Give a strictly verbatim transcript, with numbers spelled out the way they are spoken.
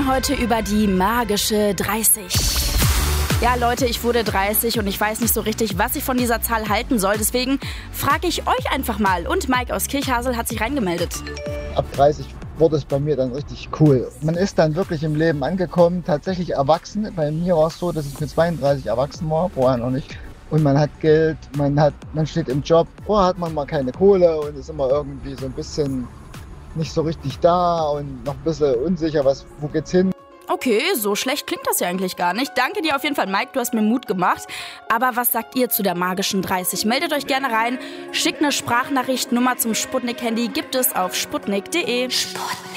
heute über die magische dreißig. Ja, Leute, ich wurde dreißig und ich weiß nicht so richtig, was ich von dieser Zahl halten soll. Deswegen frage ich euch einfach mal. Und Mike aus Kirchhasel hat sich reingemeldet. Ab dreißig wurde es bei mir dann richtig cool. Man ist dann wirklich im Leben angekommen, tatsächlich erwachsen. Bei mir war es so, dass ich mit zweiunddreißig erwachsen war, vorher noch nicht. Und man hat Geld, man hat, man steht im Job, vorher hat man mal keine Kohle und ist immer irgendwie so ein bisschen nicht so richtig da und noch ein bisschen unsicher, was, wo geht's hin? Okay, so schlecht klingt das ja eigentlich gar nicht. Danke dir auf jeden Fall, Mike, du hast mir Mut gemacht. Aber was sagt ihr zu der magischen dreißig? Meldet euch gerne rein, schickt eine Sprachnachricht, Nummer zum Sputnik-Handy gibt es auf sputnik punkt de. Sputnik.